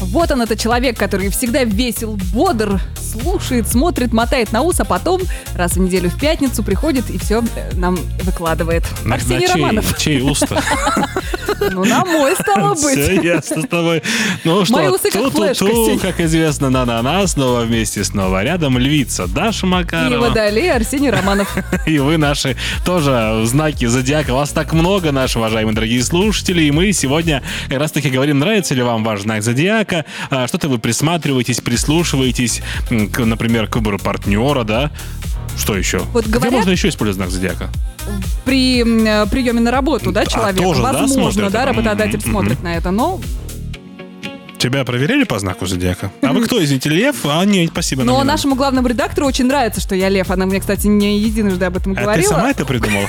Вот он, этот человек, который всегда весел, бодр, слушает, смотрит, мотает на ус, а потом раз в неделю в пятницу приходит и все нам выкладывает. Арсений Романов. Чей ус-то? Ну, на мой, стало быть. Все ясно с тобой. Ну что, Мои усы как флешка, Сень. как известно, на снова вместе, снова рядом львица Даша Макарова. И водолей Арсений Романов. И вы наши тоже знаки зодиака. Вас так много, наши уважаемые дорогие слушатели. И мы сегодня как раз-таки говорим, нравится ли вам ваш знак зодиака, что-то вы присматриваетесь, прислушиваетесь, например, к выбору партнера, да? Что еще? Вот Где говорят, можно еще использовать знак зодиака? при приеме на работу, да, человека, тоже, да, возможно, смотрят? да, работодатель смотрит на это, но... Тебя проверяли по знаку зодиака? А вы кто, извините, лев? А, нет, спасибо. Но нам не надо. нашему главному редактору очень нравится, что я лев. Она мне, кстати, не единожды об этом А говорила. ты сама это придумала?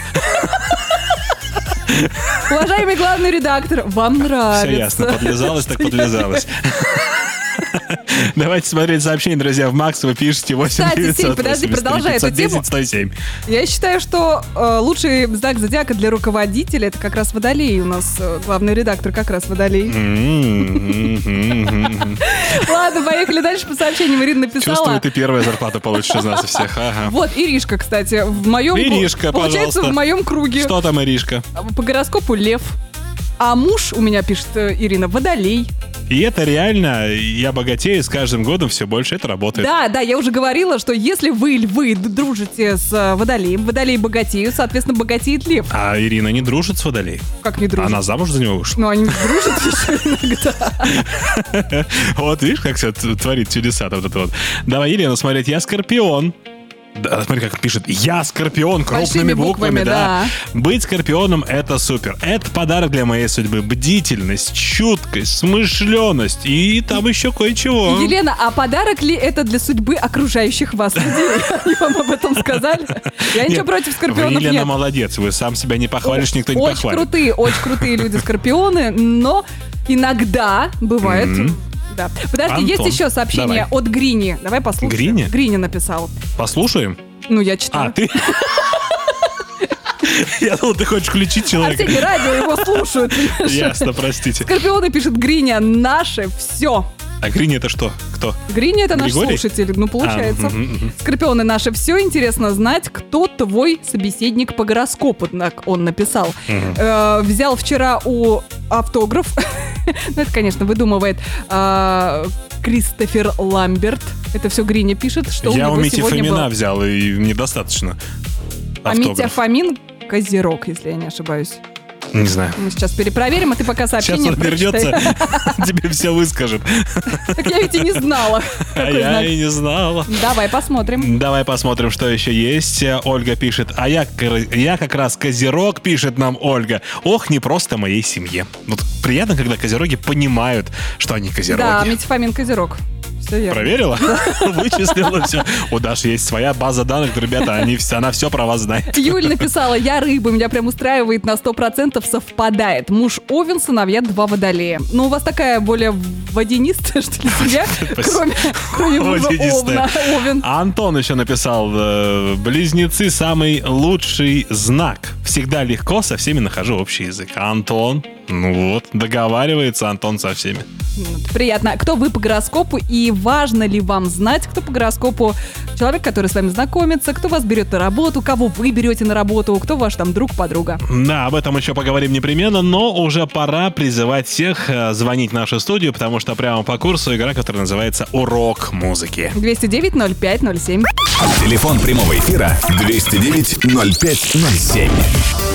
Уважаемый главный редактор, вам нравится. Все ясно, подлезалась, так подлезалась. Давайте смотреть сообщения, друзья. В Макс вы пишите 8 Сень, подожди, продолжай эту тему. 107. Я считаю, что лучший знак зодиака для руководителя — это как раз водолей. У нас главный редактор как раз водолей. Ладно, поехали дальше по сообщениям. Ирина написала. Чувствую, ты первая зарплату получишь из нас всех. Ага. Вот, Иришка, кстати, в моем... Иришка, получается, пожалуйста. в моем круге. Что там, Иришка? По гороскопу лев. А муж у меня, пишет Ирина, водолей. И это реально, я богатею, с каждым годом все больше это работает. Да, я уже говорила, что если вы, львы, дружите с водолеем, водолей богатеют, соответственно, богатеет лев. А Ирина не дружит с водолеем? Как не дружит? Она замуж за него вышла? Ну, они дружат еще иногда. Вот видишь, как все творит чудеса-то вот это вот. Давай, Елена, смотреть, я скорпион. Да, смотри, как пишет. Я скорпион крупными Большими буквами, да. да. Быть скорпионом — это супер. Это подарок для моей судьбы. Бдительность, чуткость, смышленность и там еще кое-чего. Елена, а подарок ли это для судьбы окружающих вас людей? Они вам об этом сказали? Я ничего против скорпионов Вы, Елена, нет. молодец. Вы сам себя не похвалишь, никто не похвалит. Очень крутые люди скорпионы, но иногда бывает... Да. Подожди, Антон, есть еще сообщение давай. от Грини. Давай послушаем. Грини? Грини написал. Послушаем? Ну, я читаю. А, ты? Я думал, ты хочешь включить человека. Арсений, радио его слушают. понимаешь? Ясно, простите. Скорпионы, пишет Гриня, наше все. А Грини это что? Кто? Гриня — это наш Григорий? слушатель, ну, получается. Скорпионы, наше все. Интересно знать, кто твой собеседник по гороскопу, так он написал. Взял вчера у автограф, ну, это, конечно, выдумывает Кристофер Ламберт. Это все Гриня пишет, что Я у у него Мити сегодня Фомина был. взял, и мне достаточно. А Митя Автограф. Фомин — Козерог, если я не ошибаюсь. Не знаю. Мы сейчас перепроверим, а ты пока Сейчас сообщение он прочитай. вернется, тебе все выскажет. Так я ведь и не знала. А Какой я знак. и не знала. Давай посмотрим. Давай посмотрим, что еще есть. Ольга пишет. А я как раз козерог, пишет нам Ольга. Ох, не просто моей семье. Вот приятно, когда козероги понимают, что они козероги. Да, Митя Фомин Козерог. Все верно. Проверила? Вычислила все. У Даши есть своя база данных, ребята, она все про вас знает. Юль написала: я рыба, меня прям устраивает на 100%, совпадает. Муж Овен, сыновья 2 водолея. Ну, у вас такая более водянистая, что ли, семья, кроме мужа Водянистая. Овна. Овен. А Антон еще написал: близнецы — самый лучший знак. Всегда легко, со всеми нахожу общий язык. А Антон, ну вот, договаривается Антон со всеми. Приятно. Кто вы по гороскопу и важно ли вам знать, кто по гороскопу человек, который с вами знакомится, кто вас берет на работу, кого вы берете на работу, кто ваш там друг, подруга. Да, об этом еще поговорим непременно, но уже пора призывать всех звонить в нашу студию, потому что прямо по курсу игра, которая называется «Урок музыки». 209-05-07. Телефон прямого эфира 209-05-07.